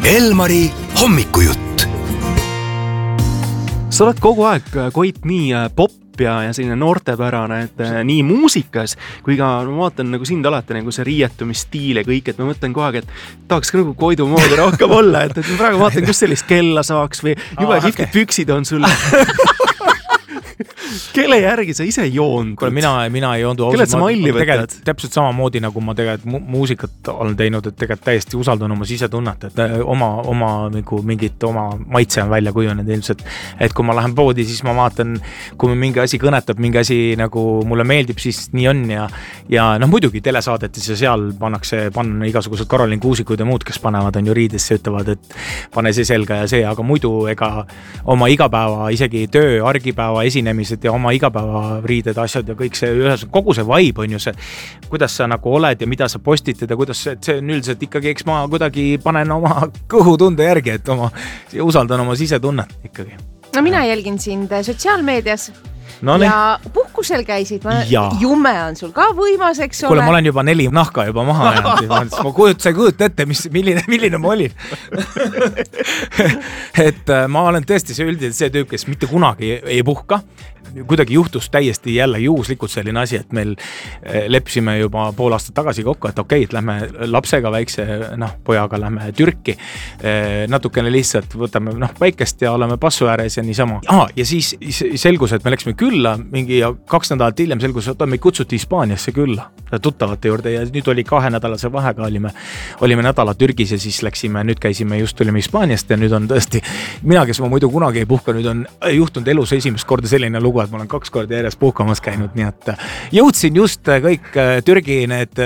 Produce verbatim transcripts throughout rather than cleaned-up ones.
Elmari hommikujutt. Sa oled kogu aeg, Koit, nii pop ja, ja selline noortepärane, et nii muusikas kui ka ma vaatan nagu sind alati nagu see riietumisstiil ja kõik, et ma mõtlen kogu aeg, et tahaks ka nagu Koidu moodi rohkem olla, et, et ma praegu vaatan, kus sellist kella saaks või juba kihvtid okay. Püksid on sul. Kelle järgi sa ise joondud? Kuule, mina, mina ei joondu. Kellelt sa malli võtad? Täpselt samamoodi, nagu ma tegelikult mu- muusikat olen teinud, et tegelikult täiesti usaldan oma sisetunnet, et oma, oma nagu mingit oma maitse on välja kujunenud ilmselt. Et kui ma lähen poodi, siis ma vaatan, kui mingi asi kõnetab, mingi asi nagu mulle meeldib, siis nii on ja, ja noh, muidugi telesaadetis ja seal pannakse, panna igasugused Karolin Kuusikud ja muud, kes panevad on ju riidesse, ütlevad, et pane see selga ja see, aga muidu ega oma igapäeva, isegi töö, argipäeva esinemised ja oma igapäeva riided, asjad ja kõik see, ühes, kogu see vibe on ju see, kuidas sa nagu oled ja mida sa postitad ja kuidas see, see on üldiselt ikkagi, eks ma kuidagi panen oma kõhutunde järgi, et oma, usaldan oma sisetunnet ikkagi. No mina jälgin sind sotsiaalmeedias no, ja puhkusel käisid, ma, jume on sul ka võimas, eks ole. Kuule, ma olen juba neli nahka juba maha jäänud. Ma kujut, sa ei kujuta ette, mis, milline, milline ma olin. et ma olen tõesti see üldiselt see tüüp, kes mitte kunagi ei puhka. Kuidagi juhtus täiesti jälle juhuslikult selline asi, et meil lepsime juba pool aastat tagasi kokku, et okei, et lähme lapsega väikse noh, pojaga lähme Türki. Natukene lihtsalt võtame noh, väikest ja oleme passu ääres ja niisama. Aha, ja siis selgus, et me läksime külla mingi ja kaks nädalat hiljem selgus, et me kutsuti Hispaaniasse külla tuttavate juurde ja nüüd oli kahe nädalase vahega olime, olime nädala Türgis ja siis läksime, nüüd käisime just tulime Hispaaniast ja nüüd on tõesti, mina, kes ma muidu kunagi ei puhka, nüüd on juhtunud elus esimest korda selline lugu, et ma olen kaks korda järjest puhkamas käinud, nii et jõudsin just kõik Türgi need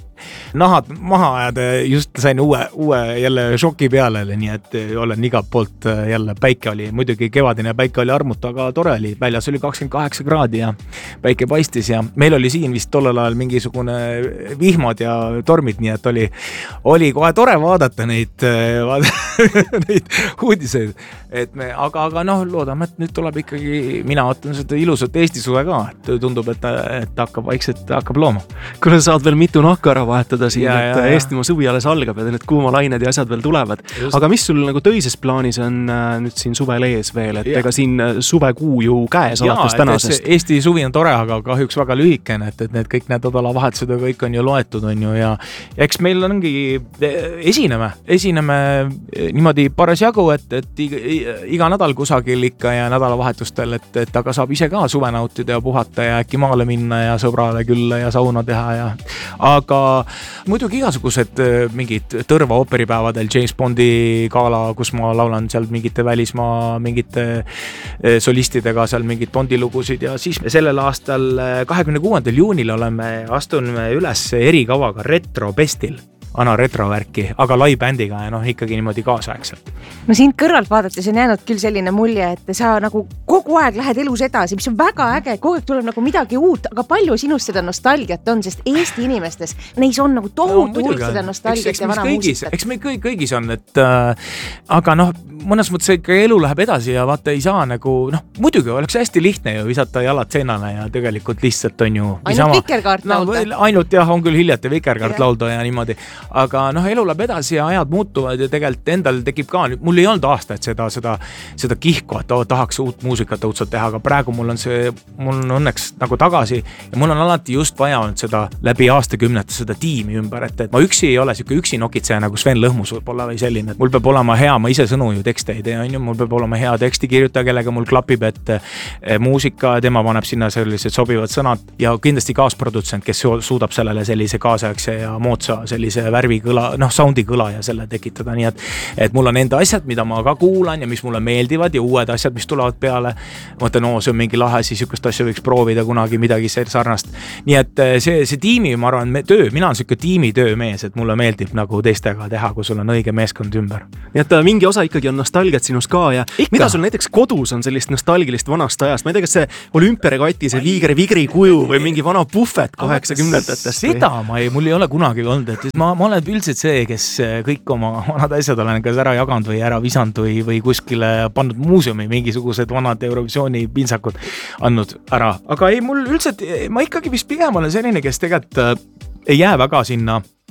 nahad maha ajada, just sain uue, uue jälle šoki peale, nii et olen igalt poolt jälle, päike oli, muidugi kevadine päike oli armutu, aga tore oli, väljas oli kakskümmend kaheksa kraadi ja päike paistis ja meil oli siin vist tollel ajal mingisugune vihmad ja tormid, nii et oli, oli kohe tore vaadata neid, vaadata, neid uudiseid, et me, aga, aga noh, loodame, et nüüd tuleb ikkagi, mina ootan seda ilusat Eesti suve ka, et tundub, et, et hakkab vaikselt, hakkab looma. Kuna saad veel mitu nahka ära vahetada siin, ja, et ja, Eestimaa suvi alles algab ja need kuumalained ja asjad veel tulevad. Just. Aga mis sul nagu töises plaanis on äh, nüüd siin suvel ees veel, et ja. Ega siin suvekuu ju käes ja, alates tänasest? Eesti suvi on tore, aga kahjuks väga lühikene, et, et need kõik need nädalavahetused ja kõik on ju loetud, on ju, ja eks meil ongi, esineme, esineme niimoodi paras jagu, et, et iga, iga nädal kusagil ikka ja nädalavahetustel, et, et aga saab ise ka suve nautida ja puhata ja äkki maale minna ja sõbrale külla ja sauna teha ja aga muidugi igasugused mingid Tõrva ooperipäevadel James Bondi gala, kus ma laulan seal mingite välismaa, mingite solistidega seal mingid Bondi lugusid ja siis sellel aastal kahekümne kuuendal juunil oleme astunud üles erikavaga Retro Bestil. Ana retrovärki, aga lai bändiga ja noh, ikkagi niimoodi kaasaegselt. No siin kõrvalt vaadates on jäänud küll selline mulje, et sa nagu kogu aeg lähed elus edasi, mis on väga äge, kogu aeg tuleb nagu midagi uut, aga palju sinust seda nostalgiat on, sest Eesti inimestes neis on nagu tohutu no, hulk seda nostalgiat eks, eks ja vana muusikat. Eks meil kõik, kõigis on, et äh, aga noh, mõnes mõttes ikka elu läheb edasi ja vaata ei saa nagu, noh, muidugi oleks hästi lihtne ju visata jalad seinale ja tegelikult lihtsalt on ju ainult niisama, vikerkaart laulda no,. Ainult jah, on küll hiljati vikerkaart ja. Laulda ja niimoodi. Aga noh, elu läheb edasi ja ajad muutuvad ja tegelikult endal tekib ka, mul ei olnud aastaid seda, seda, seda kihku, et oh, tahaks uut muusikat õudselt teha, aga praegu mul on see, mul on õnneks nagu tagasi ja mul on alati just vaja olnud seda läbi aastakümnete seda tiimi ümber, et, et ma üksi ei ole siuke üksi nokitseja nagu Sven Lõhmus võib-olla või selline, et mul peab olema hea, ma ise sõnu ju tekste ei tee, on ju, mul peab olema hea tekstikirjutaja, kellega mul klapib, et eh, muusika, tema paneb sinna sellised sobivad sõnad ja kindlasti kaasprodutsent, kes suudab sellele sellise kaasaegse ja moodsa sellise värvi kõla, noh, soundi kõla ja selle tekitada, nii et, et mul on enda asjad, mida ma ka kuulan ja mis mulle meeldivad ja uued asjad, mis tulevad peale. Mõtlen, no see on mingi lahe, siis sükest asja võiks proovida kunagi midagi sarnast. Nii et see, see tiimi, ma arvan, töö, mina olen siuke tiimi töömees, et mulle meeldib nagu teistega teha, kui sul on õige meeskond ümber. Nii et mingi osa ikkagi on nostalgiat sinus ka ja ikka. Mida sul näiteks kodus on sellist nostalgilist vanast ajast? Ma ei tea, kas see olümpiaregati, see viigri vigri kuju või mingi vana puhvet kaheksakümnendatest? Seda ma ei, mul ei ole kunagi olnud, et ma, ma olen üldiselt see, kes kõik oma vanad asjad olen kas ära jaganud või ära visanud või, või kuskile pannud muuseumi mingisugused vanad Eurovisiooni pintsakud andnud ära. Aga ei, mul üldiselt, ma ikkagi vist pigem olen selline, kes tegelikult ei jää väga sinna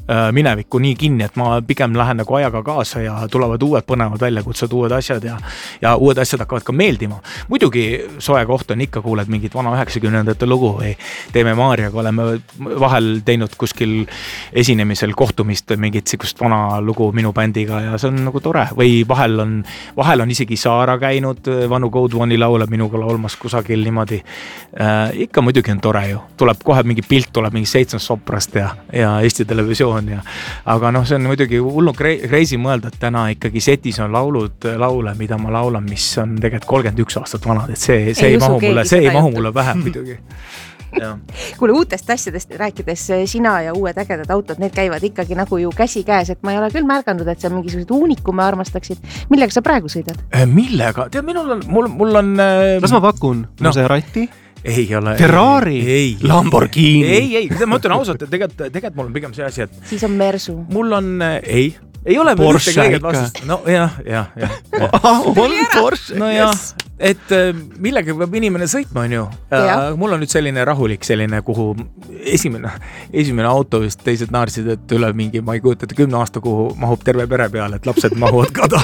minevikku nii kinni, et ma pigem lähen nagu ajaga kaasa ja tulevad uued põnevad väljakutsed, uued asjad ja, ja uued asjad hakkavad ka meeldima. Muidugi soe koht on ikka, kuuled mingit vana üheksakümnendate lugu või teeme Maarjaga, oleme vahel teinud kuskil esinemisel kohtumist mingit sikust vana lugu minu bändiga ja see on nagu tore. Või vahel on, vahel on isegi Saara käinud Vanu Code One'i laule minuga laulmas kusagil niimoodi. Äh, ikka muidugi on tore ju. Tuleb kohe mingi pilt, tuleb mingi seitsmest soprast ja, ja Eesti Televisioon. Ja, aga noh, see on muidugi hullu crazy mõelda, et täna ikkagi setis on laulud, laule, mida ma laulan, mis on tegelikult kolmkümmend üks aastat vanad, et see, see ei, ei mahu mulle, see ei mahu mulle pähe muidugi. Kuule, uutest asjadest rääkides, sina ja uued ägedad autod, need käivad ikkagi nagu ju käsi käes, et ma ei ole küll märganud, et sa mingisugused uunikume armastaksid. Millega sa praegu sõidad? Millega? Tead, minul on, mul, mul on... Las ma pakun, no, no see Ratti? Ei ole. Ferrari, ei, Lamborghini. Ei, ei, ma ütlen ausalt, et tegelikult, tegelikult mul on pigem see asi, et... Siis on Mersu. Mul on, ei, ei ole Porsche ikka. No jah, jah, jah. On Porsche. No jah, et millega peab inimene sõitma on ju. Ja. Mul on nüüd selline rahulik, selline, kuhu esimene, esimene auto vist teised naarsid, et üle mingi, ma ei kujuta, et kümne aasta, kuhu mahub terve pere peale, et lapsed mahuvad kada.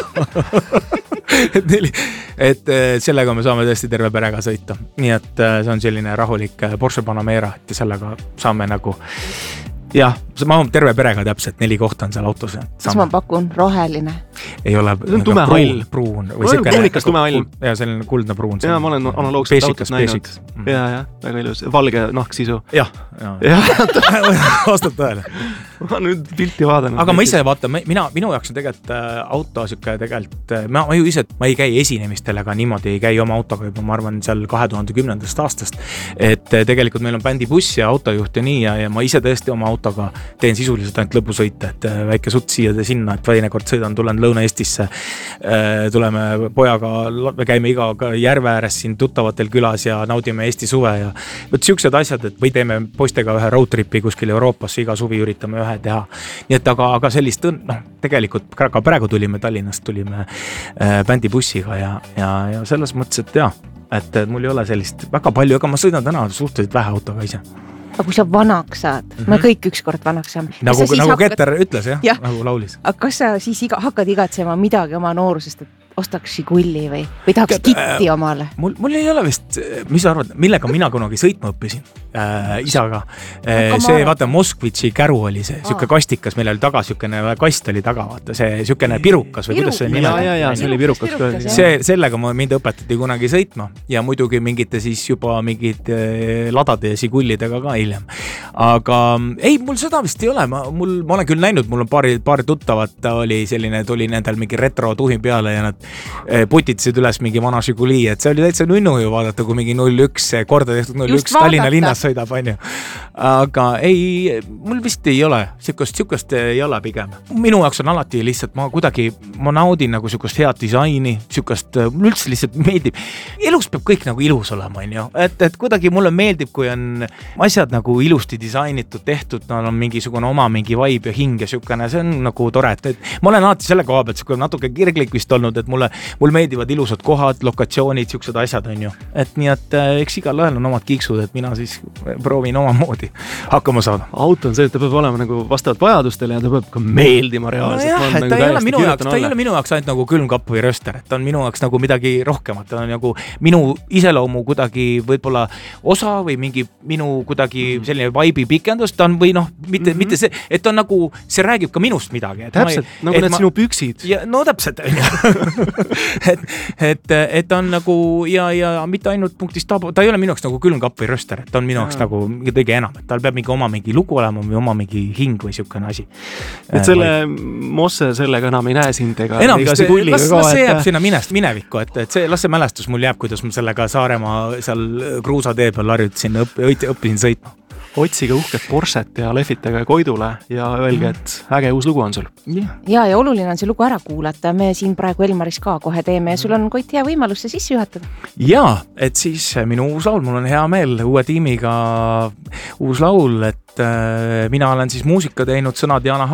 et, neli, et sellega me saame tõesti terve perega sõita. Nii et see on selline rahulik Porsche Panamera, et sellega saame nagu jah, ma olen terve perega täpselt, neli kohta on seal autos. Kas ma pakun roheline? Ei ole. See on tume hall. Pruun. Kuulikas tume hall. Ja selline kuldne pruun. Ja ma olen analoogselt autot näinud. Ja, ja, väga ilus. Valge nahksisu. Jah. Vastab tõele. Ma nüüd pilti vaadanud. Aga ma ise vaatan, mina, minu jaoks on tegelikult auto siuke tegelikult, ma, ma ju ise, ma ei käi esinemistele, aga niimoodi ei käi oma autoga juba, ma arvan, seal kahe tuhande kümnendast aastast. Et tegelikult meil on bändibuss ja autojuht ja nii ja, ja ma ise tõesti oma autoga teen sisuliselt ainult lõpusõite, et väike sutt siia ja sinna, et vainikord sõidan, tulen Lõuna-Eestisse, tuleme pojaga, me käime iga järve ääres siin tuttavatel külas ja naudime Eesti suve ja võt siuksed asjad, et või teeme poistega ühe road tripi kuskil Euroopasse, iga suvi üritame ühe teha. Nii et aga, aga sellist, noh, tegelikult ka praegu tulime Tallinnast, tulime äh, bändibussiga ja, ja, ja selles mõttes, et jah, et mul ei ole sellist väga palju, aga ma sõidan täna suhteliselt vähe autoga ise. Aga kui sa vanaks saad, mm -hmm. me kõik ükskord vanaks saame. Nagu, nagu hakkad... Keter ütles, jah, ja. Nagu laulis. Aga kas sa siis iga, hakkad igatsema midagi oma noorusest, et ostaks Žigulli või, või tahaks kitti omale? Mul, mul ei ole vist, mis sa arvad, millega mina kunagi sõitma õppisin äh, isaga. Äh, see, vaata, Moskvitši käru oli see, siuke kastikas, meil oli taga, siukene kast oli taga, vaata, see siukene pirukas või Piruk, kuidas see nime? Ja, ja, ja, see oli pirukas. pirukas see, sellega mind õpetati kunagi sõitma ja muidugi mingite siis juba mingid äh, ladade ja Žigullidega ka hiljem. Aga ei, mul seda vist ei ole, ma, mul, ma olen küll näinud, mul on paari, paari tuttavat oli selline, tuli nendel mingi retro tuhin peale ja nad putitasid üles mingi vana Žiguli, et see oli täitsa nunnu ju vaadata, kui mingi null üks, korda tehtud null üks Tallinna linnas sõidab, on ju. Aga ei, mul vist ei ole, siukest, siukest ei ole pigem. Minu jaoks on alati lihtsalt, ma kuidagi, ma naudin nagu siukest head disaini, siukest, mul üldse lihtsalt meeldib. Elus peab kõik nagu ilus olema, on ju. Et, et kuidagi mulle meeldib, kui on asjad nagu ilusti disainitud, tehtud, no on mingisugune oma mingi vibe ja hing ja siukene, see on nagu tore, et, et ma olen alati selle koha pealt, kui on natuke kirglik vist olnud, et mulle, mul meeldivad ilusad kohad, lokatsioonid, siuksed asjad on ju. Et nii, et eks igal õhel on omad kiiksud, et mina siis proovin oma moodi hakkama saada. Auto on see, et ta peab olema nagu vastavalt vajadustele ja ta peab ka meeldima reaalselt. No jah, et ta, nagu ei ole minu jaoks, ta ei ole minu jaoks ainult nagu külmkapp või röster, et ta on minu jaoks nagu midagi rohkemat, ta on nagu minu iseloomu kuidagi võib-olla osa või mingi minu kuidagi selline vibe'i pikendus, ta on või noh, mitte, mm-hmm. mitte see, et ta on nagu, see räägib ka minust midagi. Täpselt, ei, nagu need ma, sinu püksid. Ja, no täpselt, et, et, et ta on nagu ja, ja mitte ainult punktist ta, ta ei ole minu jaoks nagu külmkapp või röster, et ta on minu jaoks nagu kõige enam, et tal peab mingi oma mingi lugu olema või oma mingi hing või siukene asi. Et selle Mosse sellega enam ei näe sind ega enam, ega see kulliga las, ka. Las see jääb sinna minest, minevikku, et, et see, las see mälestus mul jääb, kuidas ma sellega Saaremaa seal Kruusatee peal harjutasin, õpp, õppisin sõitma. Otsige uhket Porschet ja lehvitage Koidule ja öelge, et äge uus lugu on sul. Ja, ja oluline on see lugu ära kuulata. Me siin praegu Elmaris ka kohe teeme ja sul on Koit hea võimalus see sisse juhatada. Ja, et siis minu uus laul, mul on hea meel uue tiimiga uus laul, et äh, mina olen siis muusika teinud, sõnad Jana